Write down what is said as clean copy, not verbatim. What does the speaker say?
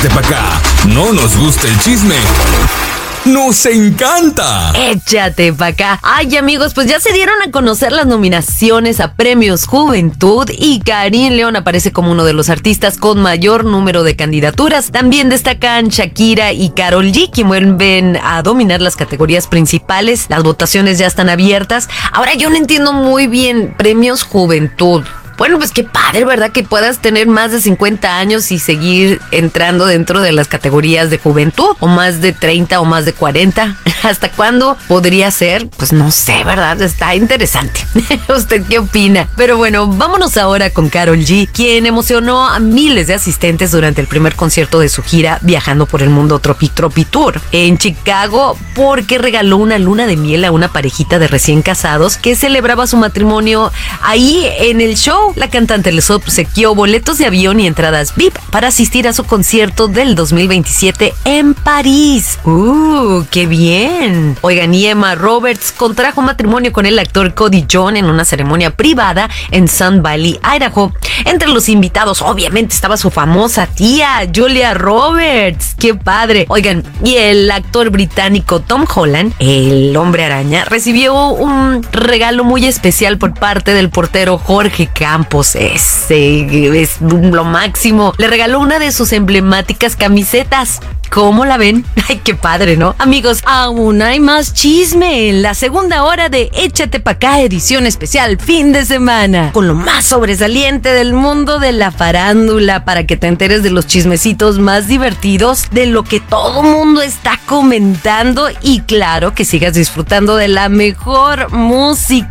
Échate pa' acá. No nos gusta el chisme. ¡Nos encanta! Échate pa' acá. Ay, amigos, pues ya se dieron a conocer las nominaciones a Premios Juventud y Karim León aparece como uno de los artistas con mayor número de candidaturas. También destacan Shakira y Karol G, quien vuelven a dominar las categorías principales. Las votaciones ya están abiertas. Ahora, yo no entiendo muy bien Premios Juventud. Bueno, pues qué padre, ¿verdad? Que puedas tener más de 50 años y seguir entrando dentro de las categorías de juventud, o más de 30 o más de 40. ¿Hasta cuándo podría ser? Pues no sé, ¿verdad? Está interesante. ¿Usted qué opina? Pero bueno, vámonos ahora con Karol G, quien emocionó a miles de asistentes durante el primer concierto de su gira Viajando por el Mundo Tropi Tour en Chicago, porque regaló una luna de miel a una parejita de recién casados que celebraba su matrimonio ahí en el show. La cantante les obsequió boletos de avión y entradas VIP para asistir a su concierto del 2027 en París. ¡Qué bien! Oigan, y Emma Roberts contrajo matrimonio con el actor Cody Jones en una ceremonia privada en Sun Valley, Idaho. Entre los invitados, obviamente, estaba su famosa tía, Julia Roberts. ¡Qué padre! Oigan, y el actor británico Tom Holland, el hombre araña, recibió un regalo muy especial por parte del portero Jorge Campos. Ese es lo máximo. Le regaló una de sus emblemáticas camisetas. ¿Cómo la ven? Ay, qué padre, ¿no? Amigos, aún hay más chisme en la segunda hora de Échate pa' acá, edición especial fin de semana, con lo más sobresaliente del mundo de la farándula, para que te enteres de los chismecitos más divertidos, de lo que todo mundo está comentando y claro, que sigas disfrutando de la mejor música.